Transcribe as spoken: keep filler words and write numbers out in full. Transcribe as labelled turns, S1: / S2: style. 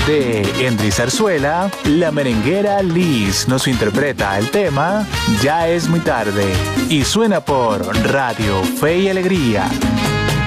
S1: de Endry Zarzuela, la merenguera Liz nos interpreta el tema Ya es muy tarde y suena por Radio Fe y Alegría.